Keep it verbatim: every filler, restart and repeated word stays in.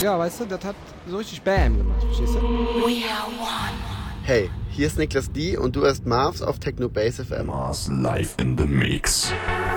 ja, weißt du, das hat so richtig Bam gemacht, verstehst du? We are one. Hey, hier ist Niklas D. und du hörst Marvs auf Techno Base F M. Mars live in the mix.